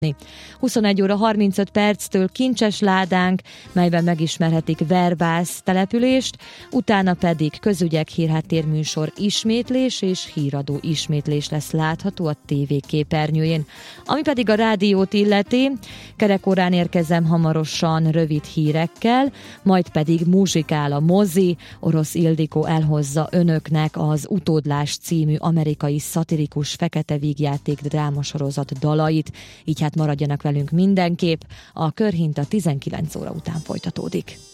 21 óra 35 perctől Kincses Ládánk, melyben megismerhetik Verbász települést, utána pedig közügyek hírháttérműsor ismétlés és híradó ismétlés lesz látható a TV képernyőjén. Ami pedig a rádiót illeti, kerekórán érkezem hamarosan rövid hírekkel, majd pedig muzsikál a mozi, Orosz Ildikó elhozza önöknek az Utódlás című amerikai szatirikus fekete vígjáték drámasorozat dalait, így hát maradjanak velünk mindenképp, a Körhinta 19 óra után folytatódik.